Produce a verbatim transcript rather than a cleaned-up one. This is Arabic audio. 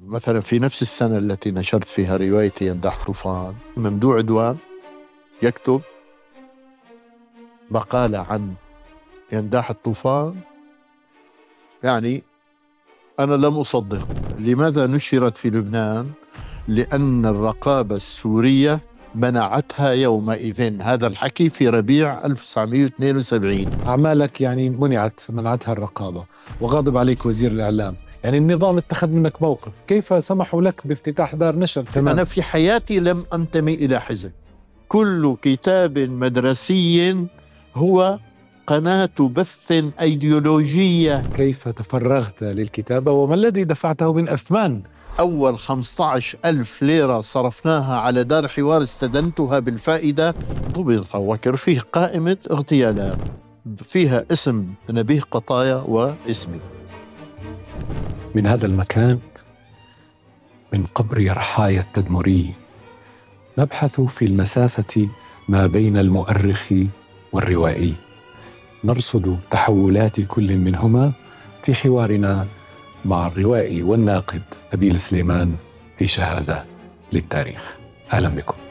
مثلا في نفس السنة التي نشرت فيها روايتي ينداح طوفان، ممدوح عدوان يكتب مقالة عن ينداح الطوفان، يعني أنا لم أصدق. لماذا نشرت في لبنان؟ لأن الرقابة السورية منعتها يومئذ. هذا الحكي في ربيع ألف وتسعمئة واثنين وسبعين. أعمالك يعني منعت منعتها الرقابة، وغاضب عليك وزير الإعلام، يعني النظام اتخذ منك موقف. كيف سمحوا لك بافتتاح دار نشر؟ تمام. أنا في حياتي لم أنتمي إلى حزب. كل كتاب مدرسي هو قناة بث أيديولوجية. كيف تفرغت للكتابة وما الذي دفعته من أثمان؟ أول خمسة عشر ألف ليرة صرفناها على دار حوار استدنتها بالفائدة. ضبط وكر فيه قائمة اغتيالات فيها اسم نبيه قطايا واسمي. من هذا المكان، من قبر يرحايا التدمري، نبحث في المسافة ما بين المؤرخ والروائي، نرصد تحولات كل منهما في حوارنا مع الروائي والناقد نبيل سليمان في شهادة للتاريخ. أهلا بكم.